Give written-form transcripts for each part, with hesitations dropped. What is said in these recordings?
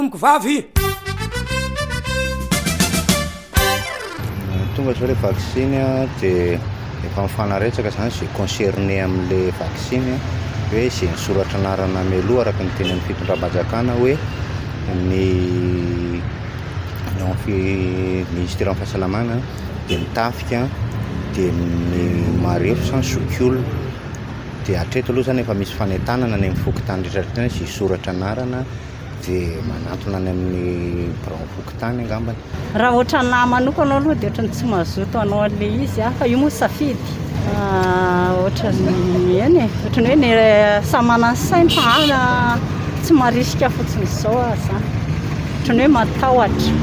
tomboko vavy tonga zao le vaccine dia efa mifanaretsaka zany zay concerné amin'le vaccine hoe zay nisoratra anarana mialoha araka ny teny amin'ny fitondram-panjakana hoe ny ministère amin'ny fahasalamana dia mitafika dia ny marefo zany zokiolona dia hatreto aloha zany efa misy fanentanana ny mifokotany rehetrarehetra zay soratra anarana dia manatona any amin'ny birao fokotany angambany. Raha ohatra na manokana aloha dia ohatra ny tsy mazoto anao an'le izy fa io moa safidy ohatra ny eny ohatra ny hoe ny samana ny sainy fa tsy marisika fotsiny izao zany ohatra ny hoe matahotra.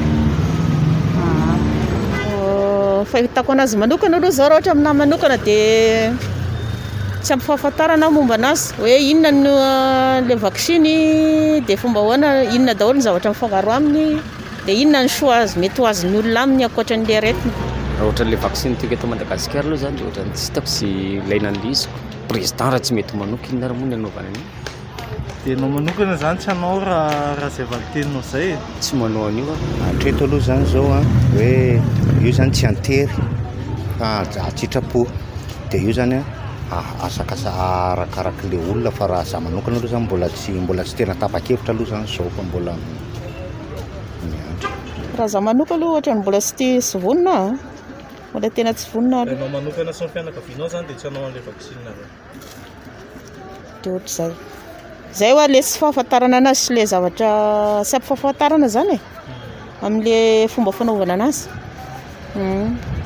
Fahitako anazy manokana aloha zao raha ohatra aminahy manokana dia tsy ampy fahafantarana momba anazy hoe inona no le vaccine dia fomba hoana inona daholo ny zavatra mifangaro aminy dia inona ny soa azy mety ho azon'ny olona aminy ankoatran'le aretina. Raha ohatra le vaccine tika eto Madagasikara aloha zany dia ohatra ny tsy hitako sy ilaina an'le izy président raha tsy mety manoko inona raha moa ny anaovana an'io. Dia anao manokana zany tsy anao raha izay valiteninao izay tsy manao an'io hatreto aloha zany zao hoe io zany tsy antery fa atsitrapo dia io zany asakasa arakaraka le olona fa raha za manokana aloha zany mbola tsy tena tapa-kevitra aloha zany zao fa mbola miandry. Raha za manokana aloha ohatra ny mbola tsy vonona mbola tena tsy vonona. Anao manokana sy ny fianakavianao zany dia tsy anao an'le vaccine reo dia ohatr'izay zay hoa le tsy fahafantarana anazy sy le zavatra tsy ampy fahafantarana zany amin'le fomba fanaovana anazy.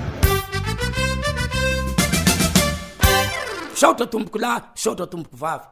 saotra tomboko lahy saotra tomboko vavy.